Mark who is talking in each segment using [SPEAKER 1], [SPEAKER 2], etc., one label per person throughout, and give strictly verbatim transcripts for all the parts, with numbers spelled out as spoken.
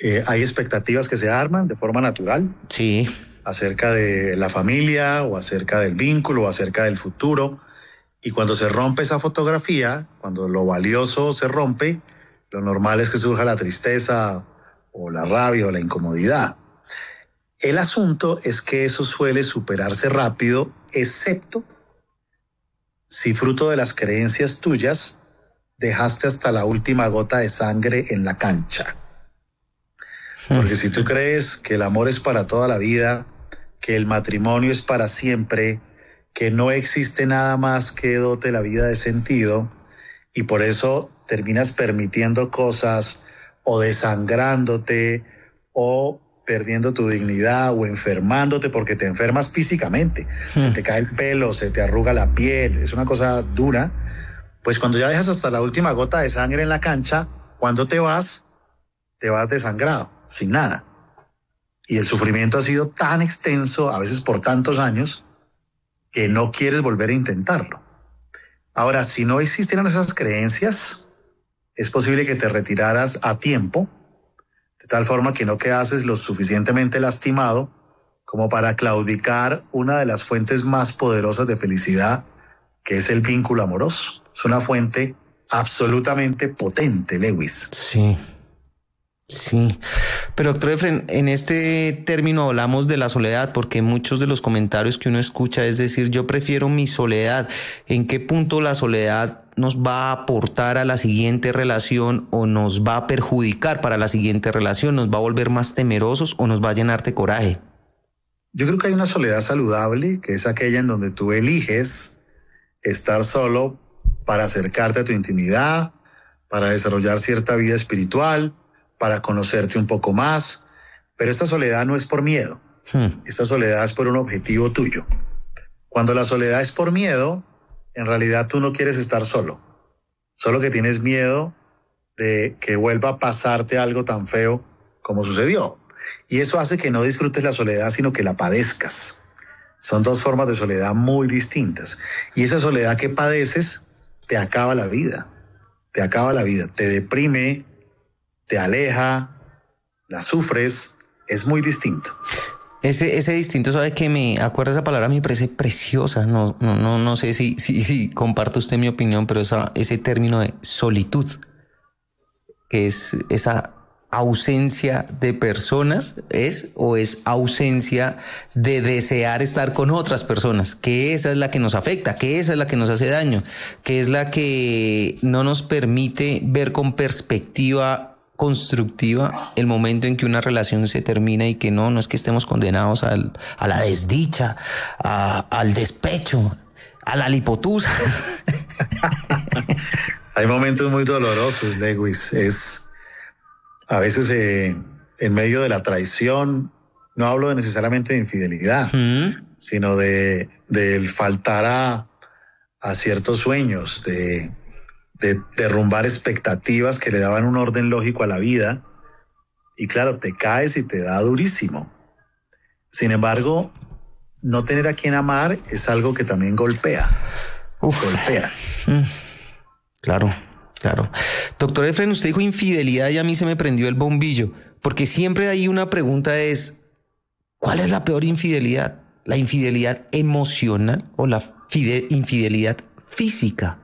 [SPEAKER 1] Eh, hay expectativas que se arman de forma natural.
[SPEAKER 2] Sí.
[SPEAKER 1] Acerca de la familia o acerca del vínculo o acerca del futuro. Y cuando se rompe esa fotografía, cuando lo valioso se rompe, lo normal es que surja la tristeza o la rabia o la incomodidad. El asunto es que eso suele superarse rápido, excepto si fruto de las creencias tuyas dejaste hasta la última gota de sangre en la cancha. Porque si tú crees que el amor es para toda la vida, que el matrimonio es para siempre, que no existe nada más que dote la vida de sentido, y por eso terminas permitiendo cosas o desangrándote o perdiendo tu dignidad o enfermándote porque te enfermas físicamente. Hmm. Se te cae el pelo, se te arruga la piel, es una cosa dura. Pues cuando ya dejas hasta la última gota de sangre en la cancha, cuando te vas, te vas desangrado, sin nada. Y el sufrimiento ha sido tan extenso, a veces por tantos años, que no quieres volver a intentarlo. Ahora, si no existieran esas creencias, es posible que te retiraras a tiempo, de tal forma que no quedases lo suficientemente lastimado como para claudicar una de las fuentes más poderosas de felicidad, que es el vínculo amoroso. Es una fuente absolutamente potente, Lewis.
[SPEAKER 2] Sí. Sí, pero doctor Efren, en este término hablamos de la soledad porque muchos de los comentarios que uno escucha es decir, yo prefiero mi soledad. ¿En qué punto la soledad nos va a aportar a la siguiente relación o nos va a perjudicar para la siguiente relación? ¿Nos va a volver más temerosos o nos va a llenar de coraje?
[SPEAKER 1] Yo creo que hay una soledad saludable, que es aquella en donde tú eliges estar solo para acercarte a tu intimidad, para desarrollar cierta vida espiritual, para conocerte un poco más, pero esta soledad no es por miedo, hmm. esta soledad es por un objetivo tuyo. Cuando la soledad es por miedo, en realidad tú no quieres estar solo, solo que tienes miedo de que vuelva a pasarte algo tan feo como sucedió. Y eso hace que no disfrutes la soledad, sino que la padezcas. Son dos formas de soledad muy distintas. Y esa soledad que padeces te acaba la vida, te acaba la vida, te deprime, te aleja, la sufres, es muy distinto.
[SPEAKER 2] Ese, ese distinto, ¿sabe qué? Me acuerda esa palabra, me parece preciosa. No, no, no, no sé si, si, si comparte usted mi opinión, pero esa, ese término de solitud, que es esa ausencia de personas, es o es ausencia de desear estar con otras personas, que esa es la que nos afecta, que esa es la que nos hace daño, que es la que no nos permite ver con perspectiva constructiva el momento en que una relación se termina y que no, no es que estemos condenados al, a la desdicha, a, al despecho, a la lipotusa.
[SPEAKER 1] Hay momentos muy dolorosos, Lewis. Es a veces eh, en medio de la traición, no hablo de necesariamente de infidelidad, ¿Mm? sino de del faltar a, a ciertos sueños, de de derrumbar expectativas que le daban un orden lógico a la vida, y claro, te caes y te da durísimo. Sin embargo, no tener a quien amar es algo que también golpea. Uf. Golpea.
[SPEAKER 2] Claro, claro. Doctor Efren, usted dijo infidelidad y a mí se me prendió el bombillo, porque siempre hay una pregunta es, ¿cuál es la peor infidelidad? ¿La infidelidad emocional o la fide- infidelidad física?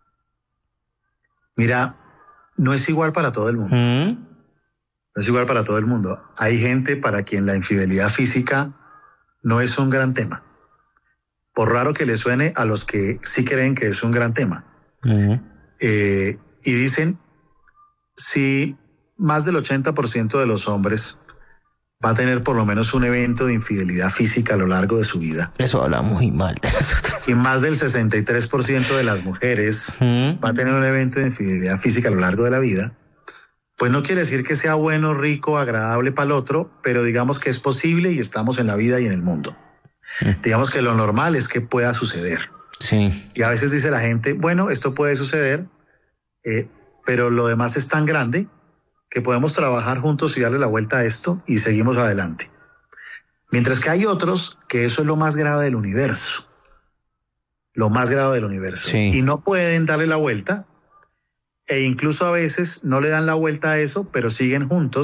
[SPEAKER 1] Mira, no es igual para todo el mundo. ¿Mm? No es igual para todo el mundo. Hay gente para quien la infidelidad física no es un gran tema. Por raro que le suene a los que sí creen que es un gran tema. ¿Mm? Eh, y dicen, si más del ochenta por ciento de los hombres va a tener por lo menos un evento de infidelidad física a lo largo de su vida.
[SPEAKER 2] Eso habla muy mal.
[SPEAKER 1] Y más del sesenta y tres por ciento de las mujeres ¿Mm? va a tener un evento de infidelidad física a lo largo de la vida. Pues no quiere decir que sea bueno, rico, agradable para el otro, pero digamos que es posible y estamos en la vida y en el mundo. ¿Mm? Digamos que lo normal es que pueda suceder.
[SPEAKER 2] Sí.
[SPEAKER 1] Y a veces dice la gente, bueno, esto puede suceder, eh, pero lo demás es tan grande que podemos trabajar juntos y darle la vuelta a esto y seguimos adelante. Mientras que hay otros que eso es lo más grave del universo. Lo más grave del universo.
[SPEAKER 2] Sí.
[SPEAKER 1] Y no pueden darle la vuelta, e incluso a veces no le dan la vuelta a eso, pero siguen juntos